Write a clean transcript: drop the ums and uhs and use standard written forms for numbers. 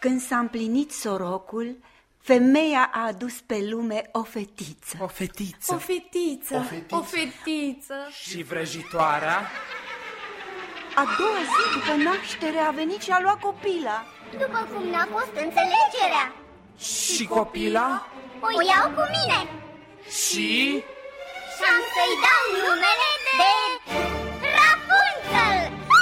Când s-a împlinit sorocul, femeia a adus pe lume o fetiță. O fetiță. O fetiță. O fetiță. O fetiță. Și vrăjitoarea? A doua zi după naștere a venit și a luat copila. După cum n-a fost înțelegerea, Și copila? o iau cu mine Și? și am să-i dau numele de